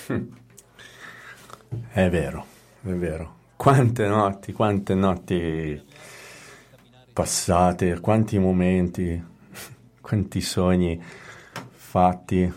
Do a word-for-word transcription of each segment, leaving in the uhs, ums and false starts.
È vero, è vero. Quante notti, quante notti passate, quanti momenti, quanti sogni fatti.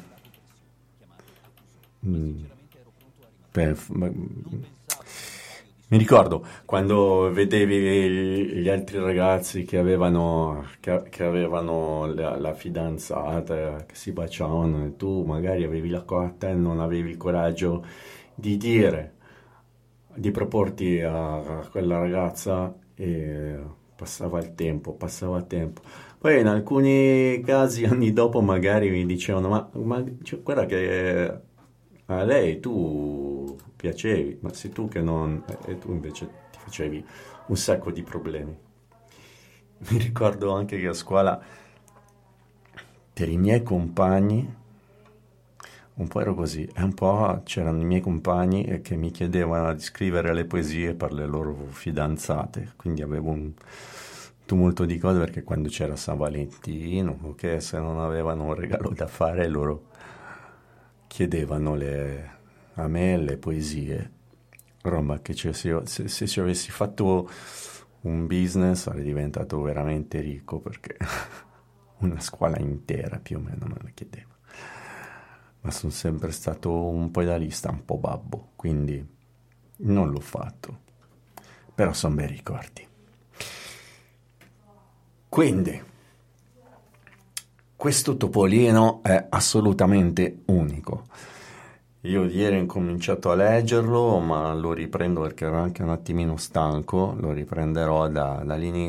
Mm, per- ma- Mi ricordo quando vedevi gli altri ragazzi che avevano, che, che avevano la, la fidanzata, che si baciavano e tu magari avevi la cotta e non avevi il coraggio di dire, di proporti a, a quella ragazza e passava il tempo, passava il tempo. Poi in alcuni casi, anni dopo, magari mi dicevano, ma, ma cioè, guarda che a lei tu piacevi, ma sei tu che non... e tu invece ti facevi un sacco di problemi. Mi ricordo anche che a scuola per i miei compagni, un po' ero così, e un po' c'erano i miei compagni che mi chiedevano di scrivere le poesie per le loro fidanzate, quindi avevo un tumulto di cose perché quando c'era San Valentino, che se non avevano un regalo da fare loro chiedevano le, a me le poesie, roba che cioè, se, io- se, se ci avessi fatto un business sarei diventato veramente ricco perché una scuola intera più o meno me la chiedeva. Ma sono sempre stato un po' idealista, un po' babbo, quindi non l'ho fatto. Però sono bei ricordi. Quindi, questo topolino è assolutamente unico. Io ieri ho incominciato a leggerlo, ma lo riprendo perché ero anche un attimino stanco, lo riprenderò da, dall'inizio